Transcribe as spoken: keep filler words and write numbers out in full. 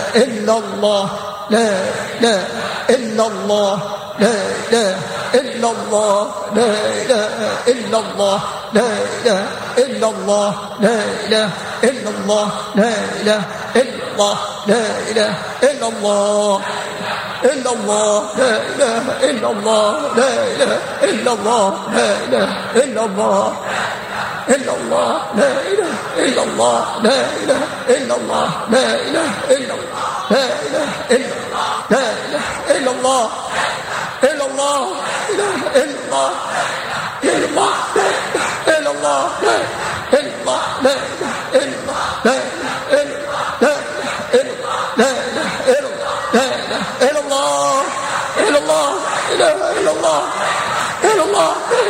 إلا الله لا إله إلا الله لا إله إلا الله لا إله إلا الله لا إله إلا الله لا إله إلا الله لا إله إلا الله لا إله إلا الله إلا الله لا إله إلا الله لا إله إلا الله لا إله إلا الله إلا الله لا إله إلا الله لا إله إلا الله لا إله إلا الله لا إله إلا الله لا إله إلا الله إلا الله إله إلا الله إلا الله إلا الله لا إلا الله لا إله إلا الله لا إله إلا الله لا إله إلا الله لا إله إلا الله إلا الله إله إلا الله إلا الله